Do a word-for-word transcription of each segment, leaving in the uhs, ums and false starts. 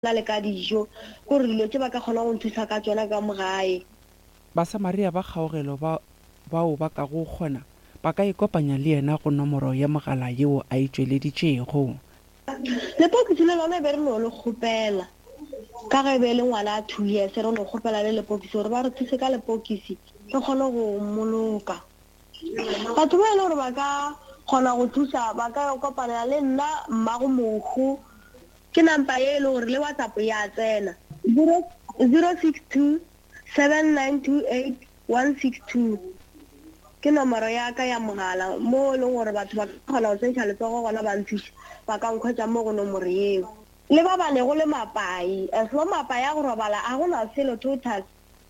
la le ka dijo gore dilo tse ba ka kgona go nthusa ka tsona ka mogae. Basamaria ba kgaogelo ba bao ba ka go kgona ba ka ikopanya le yena go nomoro ya mogala yeo a itšweleditšego. Lepokisi le lona be re no le kgopela ka ge be le ngwana a two years re no kgopela le lepokisi gore ba re thuse ka lepokisi re kgone go mmoloka. Batho ba e le gore ba ka kgona go thusa ba ka kopana le nna mmago mogo ke number ye e le gore le WhatsApp ya tsena zero six two seven nine two eight one six two ke nomoro ya ka ya mogala mo le gore batho ba kgona go tsentšha letsogo gona ba nthuša ba ka nkgwetša mo go nomoro yeo. Le ba bane go le mapai as lo mapai a go robala a gona selo total.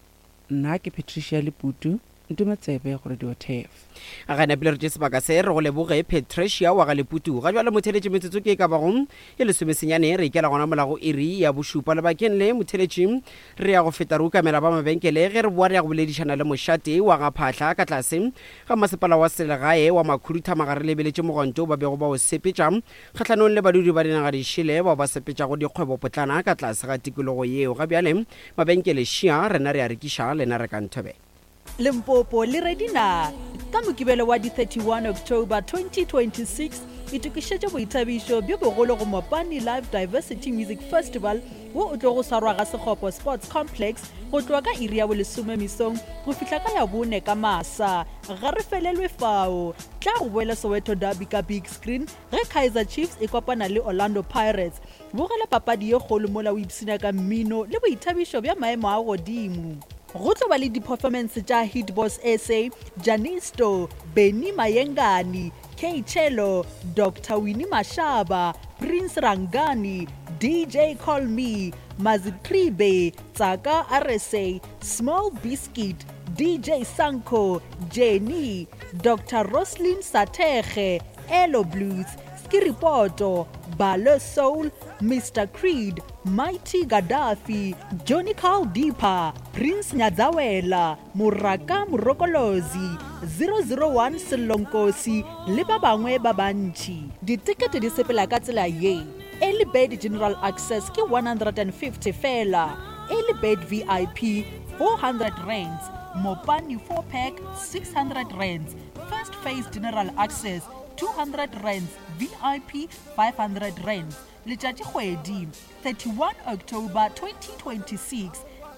Nna ke Patricia Leputu ntumetsebe gore di othef a gana pele re tse sebaka se re go leboge Patricia wa ga Leputu ga jwale motheletši metsotso ke ka bagong e le somesenyane re ikela gona molago iri ya bošupa le bakeng le motheletši re ya go feta re ukamela ba mabenkele ge re boa re ya go boledišana le mošate wa ga phahla ka tlase ga masepala wa selegae wa makhuduthamaga re lebeletše mogonto ba bego ba o sepetša kgatlhanong le badudi ba dinaga dišele bao ba sepetšago dikgwebo potlana ka tlase ga tikologo yeo ga bjale mabenkele šia rena re a rekiša lena re ka nthobe. Limpopo le redina ka mokibelo wa di thirty-one October twenty twenty-six e tokišetše boithabišo bjo bogolo go Mopani Live Diversity Music Festival wo o tlo go swarwa ga Sekgopo Sports Complex go tloa ka iri ya bolesome mesong go fihla ka ya bone ka masa. Ga re felelwe fao tla go boela Soweto Derby ka big screen ge Kaizer Chiefs e kopana le Orlando Pirates bogela papadi ye kgolo mola o ipsina ka mmino le boithabišo bja maemo a godimo. Go tlo ba le di-performance tša Hitbox S A, Janisto, Benny Mayengani, K Chelo, Doctor Winnie Mashaba, Prince Rangani, D J Call Me, Mazitribe, Tsaka R S A, Small Biscuit, D J Sanko, Jenny, Doctor Roslyn Sateche, Elo Blues, Skiripoto, Balo Soul, Mister Creed, Mighty Gaddafi, Johnny Caldipa, Prince Nyadzawela, Muraka Murokolozi, zero zero one Selonkosi, le ba bangwe ba bantši. Ditikete di sepela ka tsela ye. Early Bird General Access ke one hundred fifty fela. Early Bird V I P four hundred rands. Mopani four pack six hundred rands. First Phase General Access two hundred rands. V I P five hundred rands. Letšatši kgwedi thirty-one October twenty twenty-six.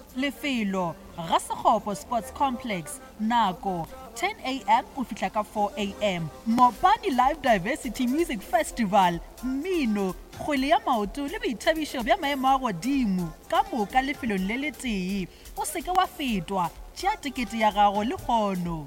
Lefelo ga Sekgopo Sports Complex. Nako ten A M go fihla ka four A M. Mopani Live Diversity Music Festival. Mmino, kgwele ya maoto le boithabišo bja maemo a godimo ka moka lefelong le le tee. O seke wa fetwa tšea tikete ya gago le kgono.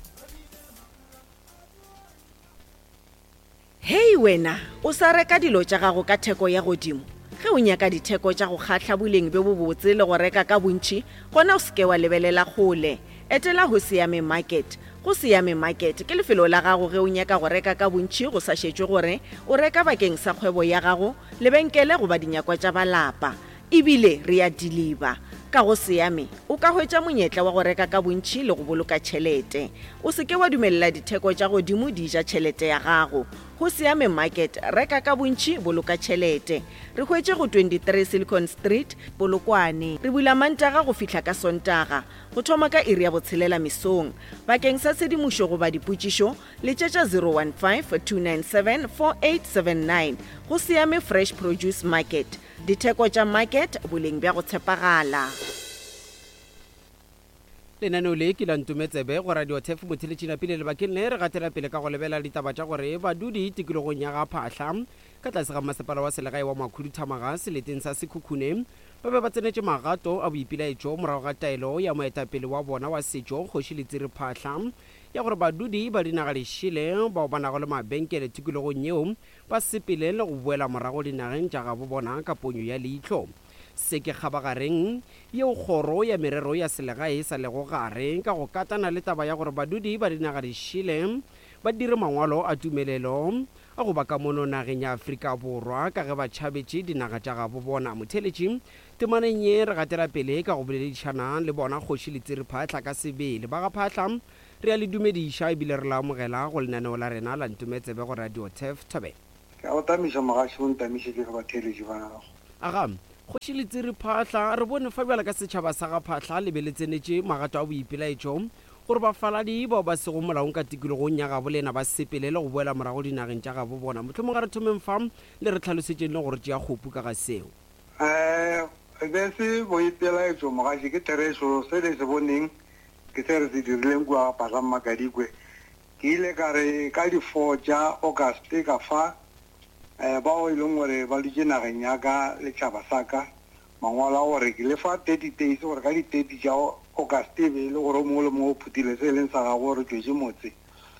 Hei wena, o sa reka dilo tša gago ka theko ya godimo. Ge o nyaka ditheko tša go kgatla boleng be bo botse le go reka ka bontši, gona o seke wa lebelela kgole. Etela go Siame Market. Go Siame Market ke lefelo la gago ge o nyaka go reka ka bontši go sa šetšwe gore o reka bakeng sa kgwebo ya gago, lebenkele go ba dinyakwa tša balapa. Ebile re a deliver. Ka go Siame, o ka hwetša monyetla wa go reka ka bontši le go boloka tšhelete. O seke wa dumelela ditheko tša godimo di ja tšhelete ya gago. Go Siame Market, reka ka bontši boloka tšhelete. Re hwetše go twenty-three Silicon Street, Polokwane. Re bula Mantaga go fihla ka Sontaga. Go thoma ka iri ya botshelela mesong. Bakeng sa tshedimušo go ba dipotšišo, letšetša zero one five two nine seven four eight seven nine. Go Siame Fresh Produce Market. Ditheko tša market boleng bja go tshepagala. lenaneo le ke la ntumetsebe go radio thef motheletšina pele le bakeng le re gatela pele ka go lebela ditaba tša gore badudi tikologong ya ga phahla ka tlase ga masepala wa selegae wa makhuduthamaga seleteng sa sekhukhune ba be ba tsenetše magato a boipilaetšo morago ga taelo ya moetapele wa bona wa setšo Kgoši Letsiri Phahla ya gore badudi ba dinaga dišele bao ba nago le mabenkele tikologong yeo ba sepele le go boela morago dinageng tša gabo bona ka ponyo ya leihlo. Se ke kgabagareng yeo kgoro ya merero ya selegae sa lego gare ka go katana le taba ya gore badudi ba dinaga dišele ba dire mangwalo a tumelelo a go ba ka mono nageng ya Afrika Borwa ka ge ba tšhabetše dinaga tša gabo bona. Motheletši temaneng ye re gatela pele ka go boledišana le bona Kgoši Letsiri Phahla ka sebele ba ga Phahla re a le dumediša ebile re la amogela go lenaneo la rena la ntumetsebe go radio thef Thabeng. Ke a o tamiša mogašo o ntamišitše ge batheletši ba gago. Aga kgoši Letsiri Phaahla re bone fa bjala ka setšhaba sa ga Phaahla le be le tsenetše magato a boipelaetšo gore bafaladi bao ba sego molaong ka tikologong ya gabo le ena ba sepelele go boela morago dinageng tša gabo bona mohlomong ga re thomeng fa le re tlhalosetšeng le gore tšea kgopu ka ga seo. um bese boipelaetšo mogaši ke thereso se le se boneng ke se re se dirileng kua Phaahla Makadikwe ke ile ka re ka di-four tša Auguste ka fa um bao e leng gore ba dutse nageng yaka letšhaba sa ka mangwalo a gore ke lefa thirty days gore ka di-thirty tša Auguste be le gore mongwe le mongwe o phutile se e leng sa gago gore tswetse motse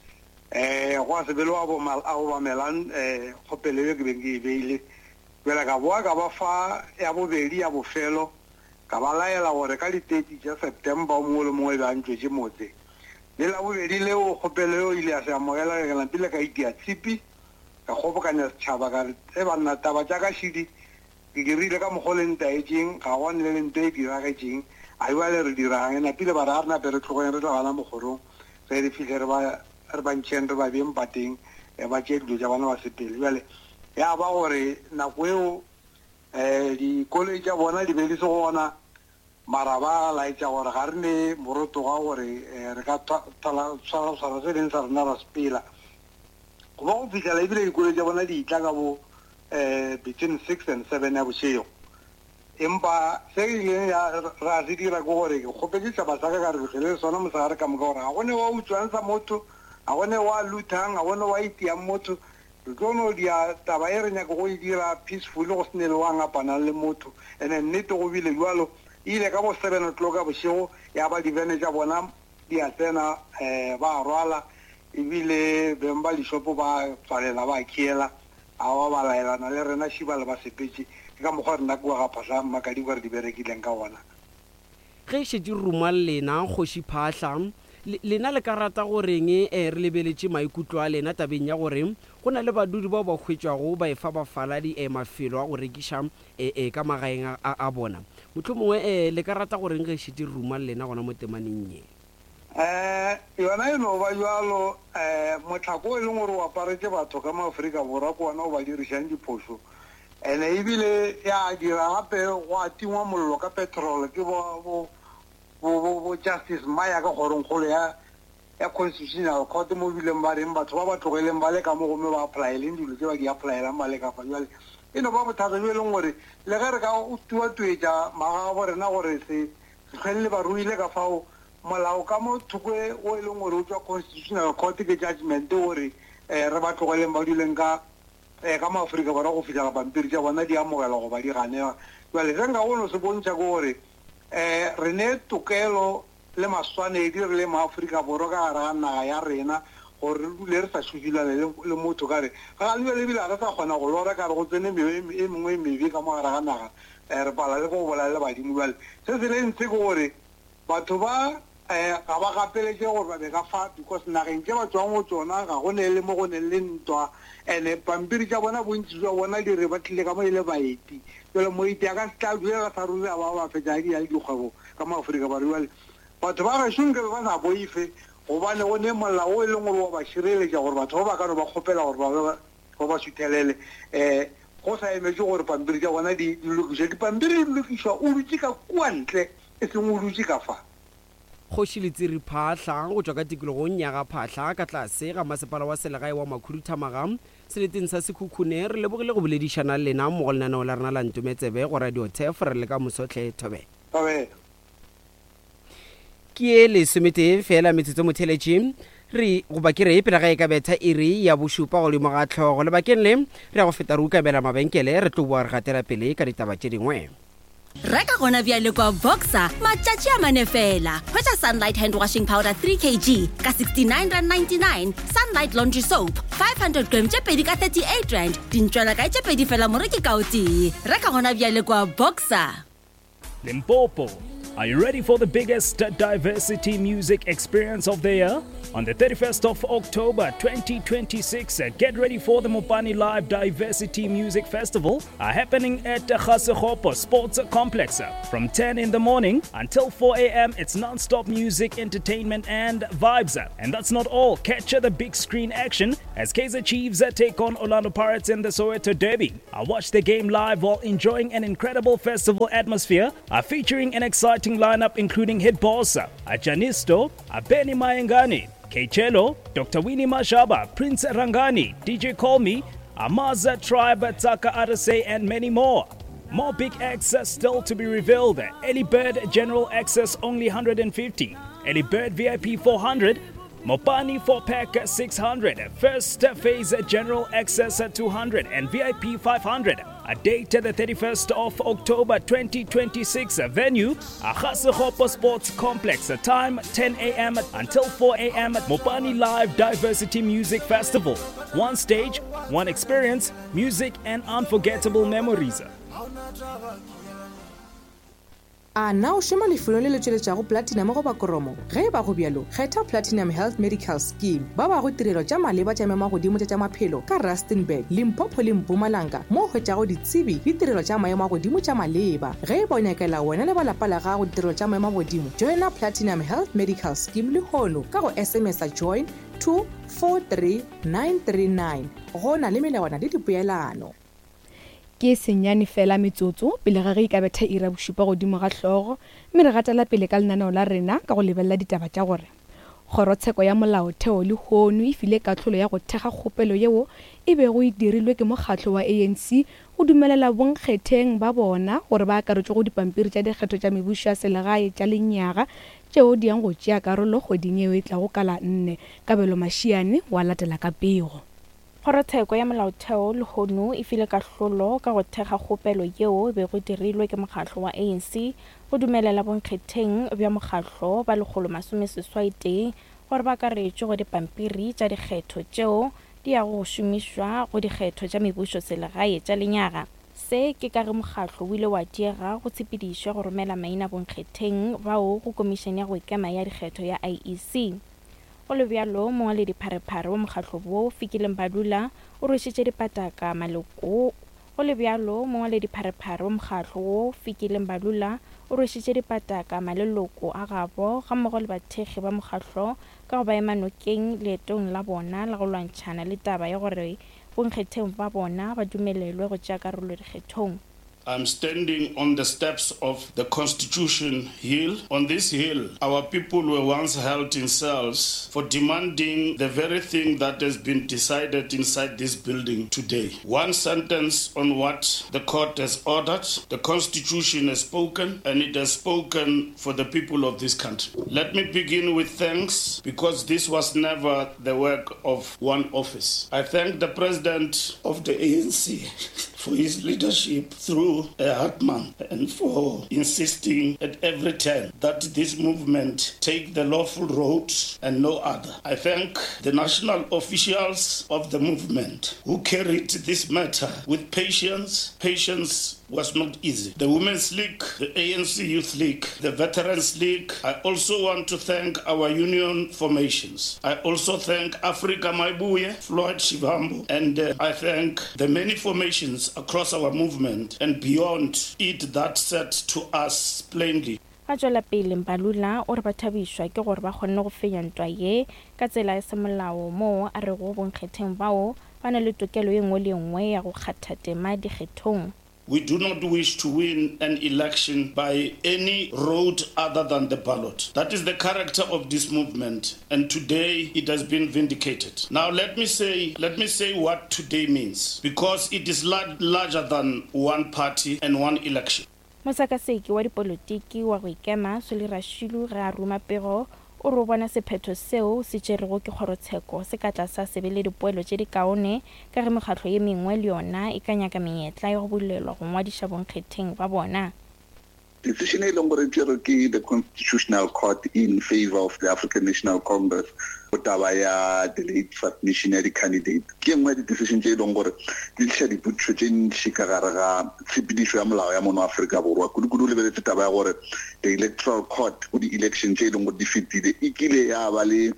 um go a sebele a obamelang um kgopelelo ke beng ke e beile bjale ka boa ka ba fa ya bobedi ya bofelo ka ba laela gore ka di-thirty tša September o mongwe le mongwe be a ntswetse motse le la bobedi leo kgopelelo ile a se amogela ke lampile ka itia tshipi ka kgobokanya setšhaba ka re e banna taba tša ka šidi ke dirile ka mokgwa le ntaetšeng ga gwane le lento e diragetseng a iwa le re dirang e napile ba re a re nape re tlhogeng re tla bana mogorong re re fitlhe re bantšheng re ba beng pateng ba tšee dilo tša bana ba sepele bjale ya ba gore nako eo um dikoloi tša bona di be di se gona mara ba laetša gore ga re ne morotoga gore re ka tshwara se leng sa rena ra sepela go ba go fitlhela ebile dikoloi tša bona di itla ka bo um between six and seven ya bošego empa se ileng ra se dira ke gore ke kgopetse tšhaba sa ka ka re fitlhele sona mosagare ka moka gore ga gone wa utswang sa motho ga gone wa luthang ga gone wa itiang motho re tlo no dia taba e re nyaka go e dira peaceful go se ne le wa ngapanang le motho and-e nnete go bile jalo ile ka bo seven o'clock ka bošego ya ba divene tša bona di a tsena um ba rwala ebile beng ba dishopo ba tswalela ba khiela a ba ba laelana le rena šiba le ba sepetse ke ka mokgwa rena kua ga Phaahla Makadikwe re di berekileng ka ona ge e šetse ruma lena kgoši Phaahla lena le ka rata goreng um re lebeletše maikutlo a lena tabeng ya gore go na le badudi bao ba hwetšwago ba efa bafaladi um mafelo a go rekiša um ka magaeng a bona motlho mongwe um le ka rata goreng ge e šetse ruma lena gona mo temaneng ye um yona e no ba jalo um motlhako e leng gore o aparetse batho ka maaforika borwa ko ona o ba dirišang diphoso and-e ebile ya dira gape go a tingwa mollo ka petrol ke bo Justice Maya ka kgorongkgolo ya ya constitutional court mo bileng ba reng batho ba ba tlogeleng ba le ka mo gome ba applyeleng dilo tse ba di applyela ba le ka fa jale e no ba bothata jo e leng gore le ge re ka tuatuetša maga bo rena gore se tlhwelele ba ruile ka fao molao ka mo thokwe o e leng gore o tswa constitutional court ke judgment gore re ba tlogeleng ba dileng ka ka maaforika borwa go fitlhela pampiri tša bona di amogela go ba di ganega jale se nka gono se bontšha ke gore um re ne tokelo le maswanedi re le maaforika borwa ka gare ga naga ya rena gore re dule re sa šufilane le motho ka re ga ga lebele ebile ga re sa kgona go lora ka re go tsene e mengwe e mebe ka mo gare ga naga um re pala le go bola le badimo jale se se le ntse ke gore batho ba um ga ba gapeletše gore ba be ka fa because nageng tše ba tswang go tsona ga go ne le mo go ne le ntwa and-e pampiri tša bona bontši jwa bona di re ba tlile ka mo e le baeti jale moeti a ka se tla dulela sa ruri a ba ba fetša di ya le dikgwebo ka maaforika ba riale batho ba gašong ke be ba sa boife gobane go ne molao o e leng gore wa ba šireletša gore batho ba ba ka no ba kgopela gore ba ba suthelele um go sa emetse gore pampiri tša bona di lokišwa dipampiri di lokišwa o dutse ka kua ntle e seng o dutse ka fa kgoši Letsiri Phaahla go tswa ka tikologong ya ga Phaahla ka tlase ga masepala wa selegae wa Makhuduthamaga seleteng sa Sekhukhune re lebogile go boledišana le lena mo go lenaneo la rena la Ntumetsebe go Radio Tef re le ka Mosotle Thobela ke e lesometee fela metsotso motheletše re goba ke re pele ga e ka betha iri ya bošupa godimo ga tlhogo lebakeng le re ya go feta re ukabela mabenkele re tlo boa re gatela pele ka ditaba tše dingwe reka gona bjale kwa Boxer matšatši a mane fela hwetša Sunlight hand washing powder three kilograms ka sixty-nine rand ninety-nine, Sunlight laundry soap five hundred grams tše pedi ka thirty-eight rand dintšwela ka tše pedi fela moreki ka o tee reka gona bjale kwa Boxer. Limpopo, are you ready for the biggest diversity music experience of the year? On the thirty-first of October twenty twenty-six, uh, get ready for the Mopani Live Diversity Music Festival uh, happening at the Kgasekgopo Sports Complex. Uh, from ten in the morning until four a.m. It's non-stop music, entertainment and vibes. Uh, and that's not all. Catch uh, the big screen action as Kaizer Chiefs uh, take on Orlando Pirates in the Soweto Derby. Uh, watch the game live while enjoying an incredible festival atmosphere uh, featuring an exciting lineup including Hit Boss, uh, Janisto, uh, Benny Mayengani, Kechelo, Doctor Winnie Mashaba, Prince Rangani, D J Call Me, Amaza Tribe, Taka R S A, and many more. More big acts still to be revealed. Early Bird General Access only one hundred fifty, Early Bird V I P four hundred, Mopani four pack six hundred, First Phase General Access two hundred, and V I P five hundred. A date the thirty-first of October twenty twenty-six. Venue Kgasekgopo Sports Complex. Time ten a.m. until four a.m. Mopani Live Diversity Music Festival. One stage, one experience, music and unforgettable memories. a na o shoma lefelo le le tšweletšago platinum go bakoromo ge ba go bjalo kgetha Platinum Health Medical Scheme ba ba go tirelo tša maleba tša mema godimo tša maphelo ka Rustenburg, Limpopo le Mpumalanga mo hwetšago ditsebi le tirelo tša maemo a godimo tša maleba ge ba nyakela wena le balapa la gago ditirelo tša maemo a godimo joina Platinum Health Medical Scheme le hono ka go S M S a join two four three nine three nine go na le melawana le dipoelano. Ke senyane fela metsotso pele ga ge ka betha ira bosupa godimo ga hlogo mme re gatela pele ka lenaneo la rena ka go lebella ditaba tša gore kgorotsheko ya molaotheo le hono e file katlholo ya go thega kgopelo yeo e be go e dirilwe ke mokgatlo wa A N C go dumelela bonkgetheng ba bona gore ba akaretswe go dipampiri tša dikgetho tša mebušo ya selegae tša lenyaga tšeo di yang go tšea karolo kgweding eo e tla go kala nne Kabelo Mashiane wa latela ka pego. Kgorotsheko ya molaotheo le hono e file katlholo ka go thega kgopelo yeo e be go dirilwe ke mokgatlo wa A N C go dumelela bonkgetheng bja mokgatlo ba lekgolo masome seswai tee gore ba akaretswe go dipampiri tša dikgetho tšeo di ya go šomišwa go dikgetho tša mebušo selegae tša lenyaga. Se ke ka re mokgatlo o ile wa diega go tshepedišwa go romela maina bonkgetheng bao go komišene ya go ikema ya dikgetho ya I E C. Go le bjalo mongwe le dipharephare wa mokgatlo bo Fikile Mbalula o rwešitše dipataka maloko go le bjalo mongwe le dipharephare wa mokgatlo wo Fikile Mbalula o rwešitše dipataka maleloko a gabo ga mmogo le bathekgi ba mokgatlo ka go ba ema nokeng leetong la bona la go lwantšhana le taba ya gore bonkgetheng ba bona ba dumelelwe go tšea karolo dikgethong. I'm standing on the steps of the Constitution Hill. On this hill, our people were once held in cells for demanding the very thing that has been decided inside this building today. One sentence on what the court has ordered. The Constitution has spoken, and it has spoken for the people of this country. Let me begin with thanks, because this was never the work of one office. I thank the President of the A N C for his leadership through a Hartman and for insisting at every turn that this movement take the lawful road and no other. I thank the national officials of the movement who carried this matter with patience. Patience was not easy. The Women's League, the A N C Youth League, the Veterans League. I also want to thank our union formations. I also thank Africa Maibuye, Floyd Shivambu, and uh, I thank the many formations across our movement and beyond it that said to us plainly. Ga tswela pele Mbalula o re ba thabišwa ke gore ba kgonne go fenya ntwa ye ka tsela ya semolao mo a re go bonkgetheng bao ba na le tokelo ye nngwe le nngwe ya go kgatha tema dikgethong. We do not wish to win an election by any road other than the ballot. That is the character of this movement, and today it has been vindicated. Now let me say, let me say what today means, because it is lar- larger than one party and one election. Mosakaseki wa dipolotiki wa go ikema Solira Shilu ge a ruma pego o re bona sephetho seo se tšerego ke kgorotsheko se ka tlasa se be le dipoelo tše di kaone ka ge mekgatlo ye mengwe le yona e ka nyaka menyetla ya go bulelwa go ngwadiša bonkgetheng ba bona. Decision e leng gore tšerwe ke the Constitutional Court in favor of the African National Congress go taba ya the late submission ya di-candidate ke engwe ya di-decision tše e leng gore di tliša dipotšišo tše ntši ka gare ga tshepedišo ya molao ya mono Afrika Borwa. Kudu-kudu o lebeletse taba ya gore the electoral court go di-election tše e leng gore di fetile e kile ya ba le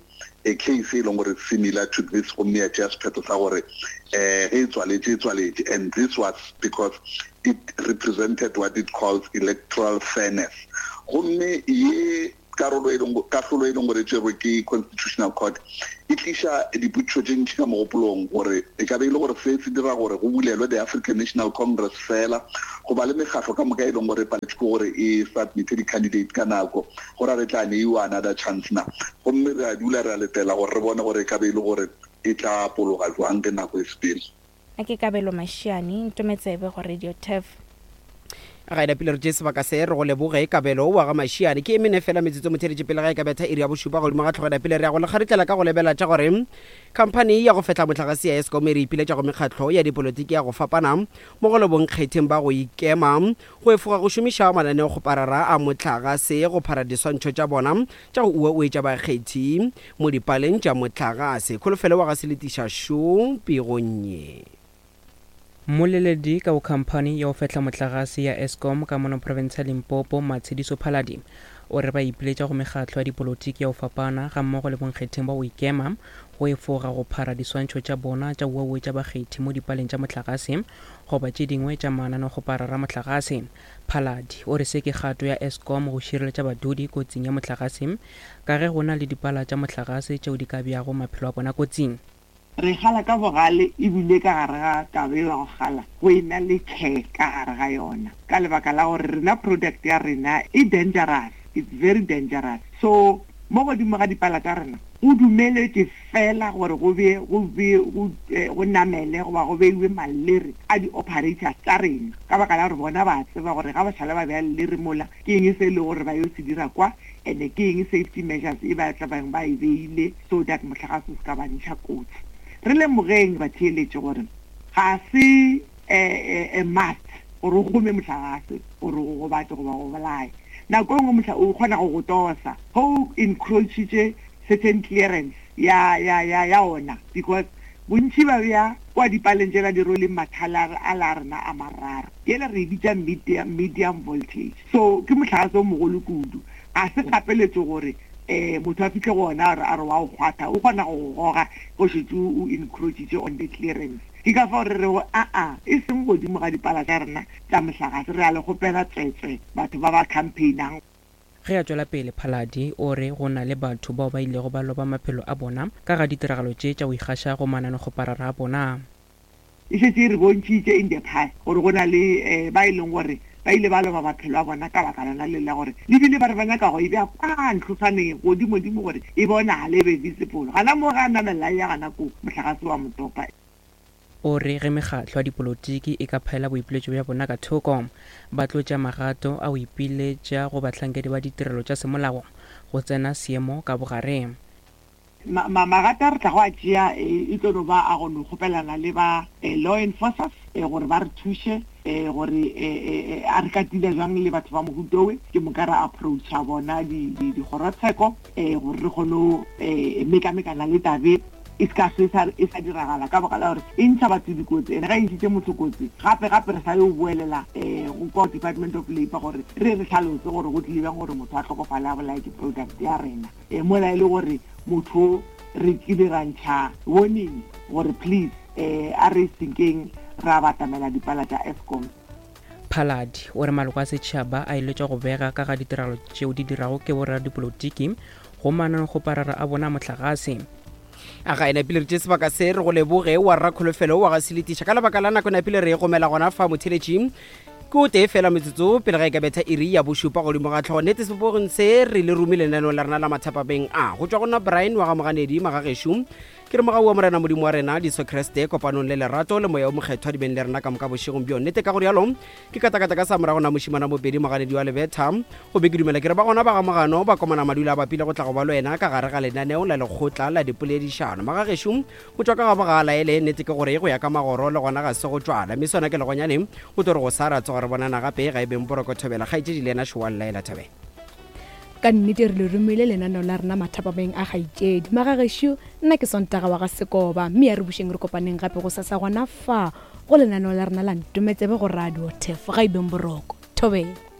a case e leng gore similar to this gomme ya just phetho sa gore eh e tswaletse e tswaletse, and this was because it represented what it calls electoral fairness. Gomme ye karolo e leng ka hlolo e leng gore tshwere ke Constitutional Court e tlisha diputso tse ntšhi ka mogopolong gore e ka be ile gore se se dira gore go bulelwe the African National Congress fela go ba le megafo ka moka e leng gore paletšo gore e submit di candidate ka nako gore re tla neiwa another chance na gomme re a dula re a letela gore re bone gore e ka be ile gore e tla pologa jwang ke nako e sepele. a ke Kabelo Mashiane Ntometsebe go Radio T E F. a gaena pele re tse sebaka se re go leboge Kabelo wa ga Mashiane ke emene fela metsotso motheletše pele ga e ka betha iri ya bošupa godimo ga tlhogela pele re ya go le kgaritlela ka go lebela tša gore khamphane ya go fetla motlakase ya Eskom e re ipiletša go mekgatlho ya dipolotiki ya go fapana mo go le bonkgetheng ba go ikema go efoga go šomiša mananeo go parara a motlakase go phara diswantšho tša bona tša go ua ue tša bakgethi mo dipaleng tša motlakase kholofelo wa ga se letiša šo pigonnye. Moleledi ka go khamphane ya go fetla motlakase ya Eskom ka mono province ya Limpopo Matshediso Phaladi o re ba ipiletša go mekgatlho ya dipolotiki ya go fapana ga mmogo le bonkgetheng ba go ikema go efoga go phara diswantšho tša bona tša uaue tša bakgethi mo dipaleng tša motlakase go ba tše dingwe tša manano go parara motlakase. Phaladi o re se ke kgato ya Eskom go šireletša badudi kotsing ya motlakase ka ge go na le dipala tša motlakase tšeo di ka bjago maphelo a bona kotsing. Re gala ka bogale ebile ka gare ga tabe wa go gala go ena le care ka gare ga yona ka lebaka la gore rena product ya rena e dangerous, it's very dangerous. So mo godimo ga dipala tsa rena o dumeletse fela gore go be go be go namele go ba go beiwe malere a di-operators tsa rena ka baka la gore bona ba tseba gore ga ba šala ba beya lere mola ke eng se le gore ba yo se dira kwa and ke eng safety measures e ba tla bang ba e beile so that motlakase se ka ba ntšha kotsi. Re le mogeng ba theeletše gore ga se a must gore o gome motlakase gore go batse go ba go bolae nako engwe motlha o kgona go go tosa go encroachitše certain clearance ya ya ya ya ona because bontši ba bja kwa dipaleng tšela di role mathala a la rena a mararo yela re bitša medium voltage so ke motlakase o mogolo kudu a se gapeletše gore eh motho a fihle gona a re wa go kgwatha o kgona go goga go šetse o encroachitše on the clearance ke ka fa gore re go a a e seng godimo ga dipala tša rena tša motlakase re a le gopela tsetse batho ba ba campaignang. Ge a tswela pele Phaladi o re go na le batho bao ba ilego ba loba maphelo a bona ka ga ditiragalo tše tša go ikgaša go manano go parara a bona. E šetse re bontšitše in the past gore go na le ba e leng gore ba ile ba loba maphelo a bona ka baka lana le la gore le bile ba re ba nyaka go e bja kwa ntlofaneng godimo-dimo gore e bonagale e be visible gana mo ga namela ya gana ko motlakase wa motopa. O re ge mekgatlho ya dipolotiki e ka phaela boipiletšo bja bona ka thoko ba tlotša magato a go ipiletša go bahlankedi ba ditirelo tša semolao go tsena seemo ka bogare. Magato a re tla go a tšea e tlo no ba a go no kgopelana le ba law enforcers gore ba re thuše gore a re katile jang le batho ba mohutowe ke mo ka re approacha bona dikgorotsheko gore re kgone mekamekana le tabe e ska se e sa diragala ka baka la gore e ntsha batho dikotsi ene ga e ntšhitše motho kotsi gape-gape re sa yo boelela go kwa Department of Labour gore re re tlhalotse gore go tlilebeng gore motho a tlhokofale a bolae di-product ya rena mola e le gore motho re kile ra ntšha warning gore please a re senkeng ra batamela dipala tša Eskom. Phaladi o re maloko a setšhaba a iletša go bega ka ga ditiragalo tšeo di dirago ke borra dipolotiki go manano go parara a bona motlakase. a ga ena pele re tse sebaka se re go leboge wa rra kholofelo wa ga se letiša ka lebaka la nako na pele re e gomela gona fa motheletši ke o tee fela metsotso pele ga e ka betha iri ya bošupa godimo ga tlhogo nnete sebopogong se re le rumile lenaneo la rena la mathapabeng a go tšwa gona Brian wa ga moganedi magagešo ke re mogau wa morena modimo wa rena diso kreste kopanong le lerato le moya o mokgethwa di beng le rena ka moka bošegong bjo nnete ka gore yalo ke katakata ka sa morago na mošimana mobedi moganedi wa lebetha go be ke dumela ke re ba gona ba ga mogano ba komana madula a bapile go tla go ba lwena ka gare ga lenaneo la lekgotla la dipoledišano magagešo go tšwa ka ga bogala ele nnete ke gore go ya ka magoro le gona ga se go tšwala mme sona ke legonyane go to re go sa ratso gore bonana gape ga e beng porokothobela kgaetšedi le ena šowallaela thabela ka nnete re le rumile lenaneo la rena mathapabeng a kgaetšedi magagešo nna ke Sontaga wa ga Sekoba mme ya re bušeng re kopaneng gape go sasa gona fa go lenaneo la rena la Ntometsebe go Radio T E F ga e beng boroko thobela.